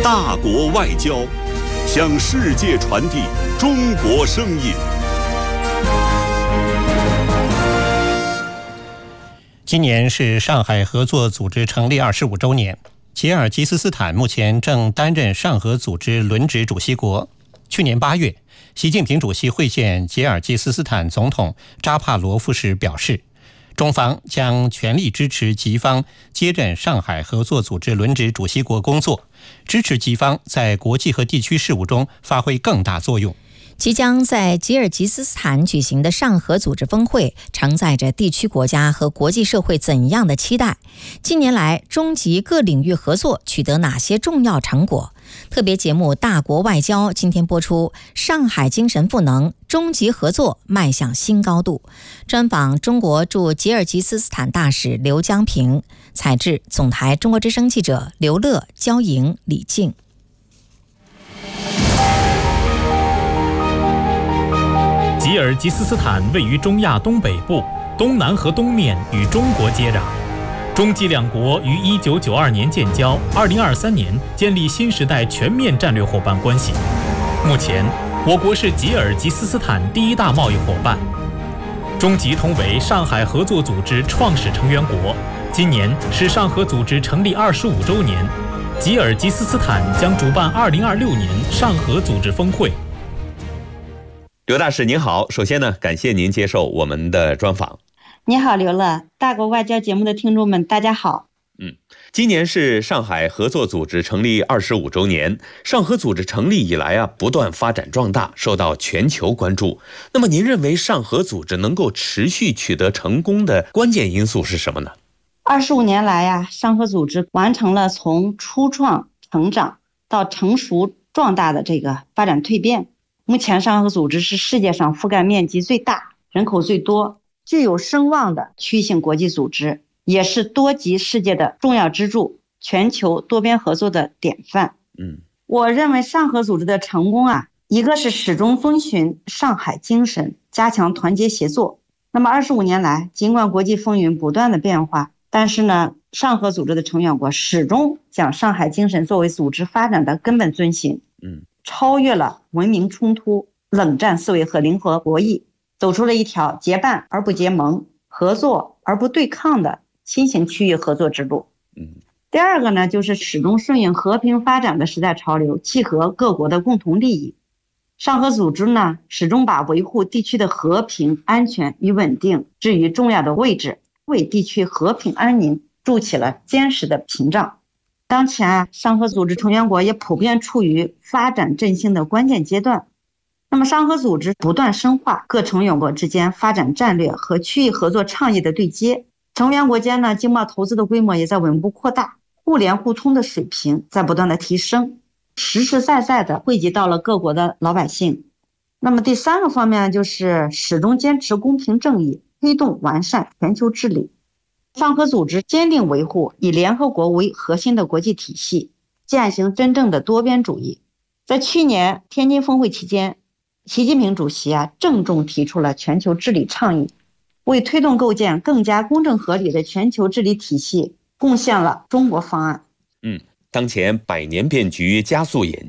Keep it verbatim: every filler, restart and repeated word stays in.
大国外交，向世界传递中国声音。 今年是上海合作组织成立二十五周年，吉尔吉斯斯坦目前正担任上合组织轮值主席国。去年八月，习近平主席会见吉尔吉斯斯坦总统扎帕罗夫时表示，中方将全力支持吉方接任上海合作组织轮值主席国工作，支持吉方在国际和地区事务中发挥更大作用。 即将在吉尔吉斯斯坦举行的上合组织峰会，承载着地区国家和国际社会怎样的期待？近年来，中吉各领域合作取得哪些重要成果？特别节目《大国外交》今天播出，上海精神赋能，中吉合作迈向新高度。专访中国驻吉尔吉斯斯坦大使刘江平，采制总台中国之声记者刘乐、焦莹、李静。 吉尔吉斯斯坦位于中亚东北部，东南和东面与中国接壤。中吉两国于一九九二年建交，二零二三年建立新时代全面战略伙伴关系。目前，我国是吉尔吉斯斯坦第一大贸易伙伴。中吉同为上海合作组织创始成员国，今年是上合组织成立二十五周年，吉尔吉斯斯坦将主办二零二六年上合组织峰会。 刘大使您好，首先呢，感谢您接受我们的专访。 你好，刘乐，大国外交节目的听众们，大家好。 嗯，今年是上海合作组织成立二十五周年。上合组织成立以来啊，不断发展壮大，受到全球关注。那么您认为上合组织能够持续取得成功的关键因素是什么呢？ 二十五年来呀、啊，上合组织完成了从初创成长到成熟壮大的这个发展蜕变。目前上合组织是世界上覆盖面积最大、人口最多、具有声望的区域性国际组织，也是多极世界的重要支柱，全球多边合作的典范。 嗯， 我认为上合组织的成功啊，一个是始终遵循上海精神，加强团结协作。那么二十五年来，尽管国际风云不断的变化，但是呢，上合组织的成员国始终将上海精神作为组织发展的根本遵循。 嗯。 超越了文明冲突、冷战思维和零和博弈，走出了一条结伴而不结盟、合作而不对抗的新型区域合作之路。 嗯， 第二个呢，就是始终顺应和平发展的时代潮流，契合各国的共同利益。上合组织呢，始终把维护地区的和平、安全与稳定置于重要的位置，为地区和平安宁筑起了坚实的屏障。当前啊，上合组织成员国也普遍处于发展振兴的关键阶段。那么上合组织不断深化各成员国之间发展战略和区域合作倡议的对接，成员国间呢经贸投资的规模也在稳步扩大，互联互通的水平在不断的提升，实实在在的惠及到了各国的老百姓。那么第三个方面就是始终坚持公平正义，推动完善全球治理。上合组织坚定维护以联合国为核心的国际体系，践行真正的多边主义。在去年天津峰会期间，习近平主席啊郑重提出了全球治理倡议，为推动构建更加公正合理的全球治理体系贡献了中国方案。 嗯，当前百年变局加速演